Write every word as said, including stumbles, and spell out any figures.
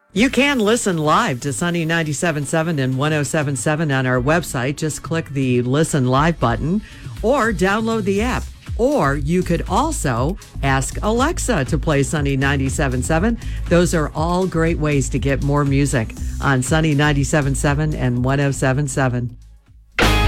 You can listen live to Sunny ninety-seven point seven and one oh seven point seven on our website. Just click the Listen Live button or download the app. Or you could also ask Alexa to play Sunny ninety-seven point seven. Those are all great ways to get more music on Sunny ninety-seven point seven and one oh seven point seven.